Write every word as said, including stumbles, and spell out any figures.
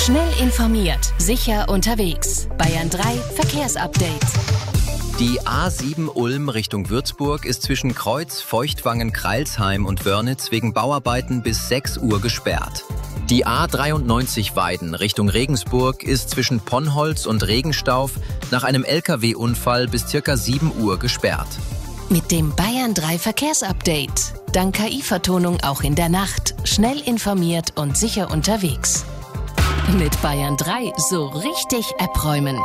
Schnell informiert, sicher unterwegs. Bayern drei Verkehrsupdate. Die A sieben Ulm Richtung Würzburg ist zwischen Kreuz, Feuchtwangen, Crailsheim und Wörnitz wegen Bauarbeiten bis sechs Uhr gesperrt. Die A dreiundneunzig Weiden Richtung Regensburg ist zwischen Ponnholz und Regenstauf nach einem L K W-Unfall bis ca. sieben Uhr gesperrt. Mit dem Bayern drei Verkehrsupdate. Dank K I-Vertonung auch in der Nacht. Schnell informiert und sicher unterwegs. Mit Bayern drei so richtig abräumen.